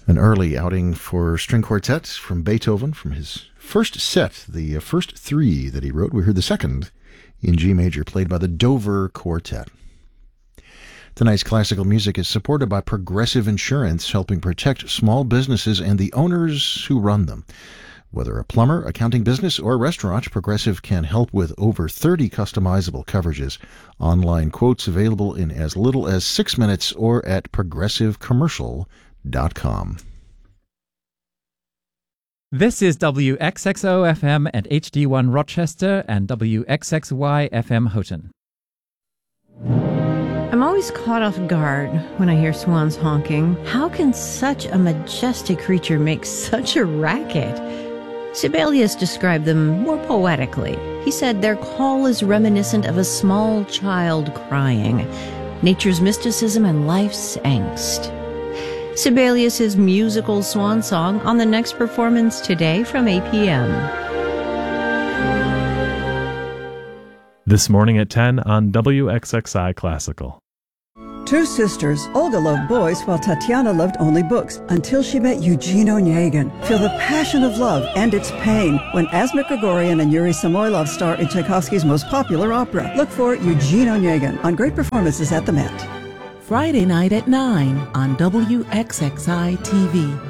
An early outing for string quartet from Beethoven from his first set, the first three that he wrote. We heard the second in G major, played by the Dover Quartet. Tonight's classical music is supported by Progressive Insurance, helping protect small businesses and the owners who run them. Whether a plumber, accounting business, or restaurant, Progressive can help with over 30 customizable coverages. Online quotes available in as little as 6 minutes or at progressivecommercial.com. This is WXXO-FM at HD1 Rochester and WXXY-FM Houghton. I'm always caught off guard when I hear swans honking. How can such a majestic creature make such a racket? Sibelius described them more poetically. He said their call is reminiscent of a small child crying, nature's mysticism and life's angst. Sibelius' musical swan song on the next performance today from 8 p.m. This morning at 10 on WXXI Classical. Two sisters, Olga loved boys while Tatiana loved only books, until she met Eugene Onegin. Feel the passion of love and its pain when Asmik Grigorian and Yuri Samoylov star in Tchaikovsky's most popular opera. Look for Eugene Onegin on great performances at the Met. Friday night at 9 on WXXI TV.